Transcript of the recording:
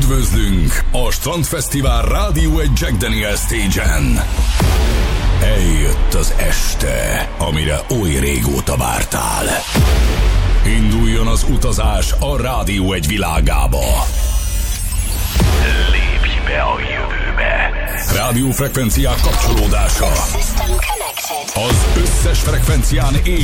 Üdvözlünk a Strandfesztivál Rádió egy Jack Daniel Stage-en. Eljött az este, amire oly régóta vártál. Induljon az utazás a Rádió egy világába. Lépj be a jövőbe. Rádiófrekvenciák kapcsolódása. Az összes frekvencián